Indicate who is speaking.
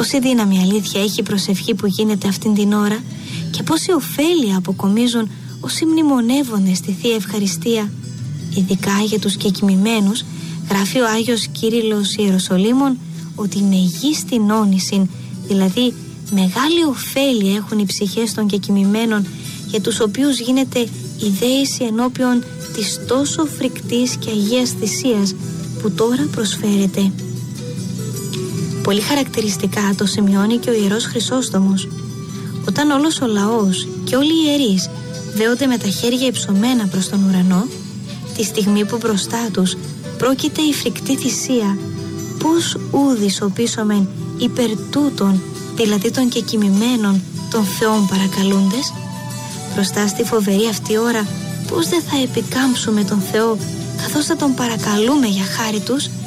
Speaker 1: πόση δύναμη αλήθεια έχει η προσευχή που γίνεται αυτήν την ώρα και πόση ωφέλεια αποκομίζουν όσοι μνημονεύονται στη Θεία Ευχαριστία. Ειδικά για τους κεκοιμημένους γράφει ο Άγιος Κύριλλος Ιεροσολύμων ότι μεγίστην όνησιν, δηλαδή μεγάλη ωφέλεια έχουν οι ψυχές των κεκοιμημένων, για τους οποίους γίνεται η δέηση ενώπιον της τόσο φρικτής και αγίας θυσίας που τώρα προσφέρεται. Πολύ χαρακτηριστικά το σημειώνει και ο Ιερός Χρυσόστομος. Όταν όλος ο λαός και όλοι οι ιερείς δέονται με τα χέρια υψωμένα προς τον ουρανό, τη στιγμή που μπροστά τους πρόκειται η φρικτή θυσία, πώς ούδης οπίσωμεν υπερ τούτων, δηλαδή των κεκοιμημένων των Θεών παρακαλούντες. Μπροστά στη φοβερή αυτή ώρα πώς δεν θα επικάμψουμε τον Θεό, καθώς θα τον παρακαλούμε για χάρη τους.